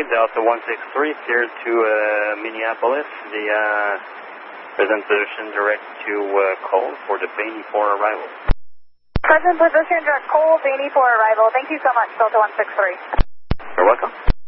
Delta 163, cleared to Minneapolis. The present position direct to Cole for the Bainey 4 arrival. Present position direct Cole, Bainey 4 arrival. Thank you so much, Delta 163. You're welcome.